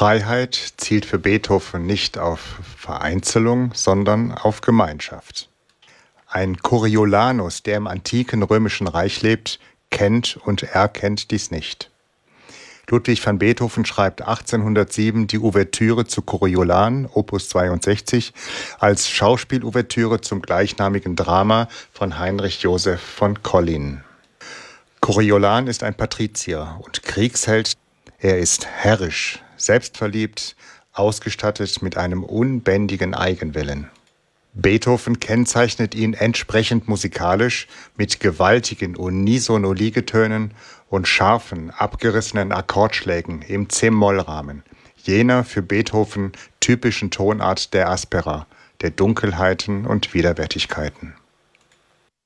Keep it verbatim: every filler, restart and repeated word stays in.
Freiheit zielt für Beethoven nicht auf Vereinzelung, sondern auf Gemeinschaft. Ein Coriolanus, der im antiken römischen Reich lebt, kennt und erkennt dies nicht. Ludwig van Beethoven schreibt achtzehnhundertsieben die Ouvertüre zu Coriolan, Opus zweiundsechzig, als Schauspielouvertüre zum gleichnamigen Drama von Heinrich Joseph von Collin. Coriolan ist ein Patrizier und Kriegsheld. Er ist herrisch, selbstverliebt, ausgestattet mit einem unbändigen Eigenwillen. Beethoven kennzeichnet ihn entsprechend musikalisch mit gewaltigen Unisono-Liegetönen und scharfen, abgerissenen Akkordschlägen im c-Moll-Rahmen, jener für Beethoven typischen Tonart der Aspera, der Dunkelheiten und Widerwärtigkeiten.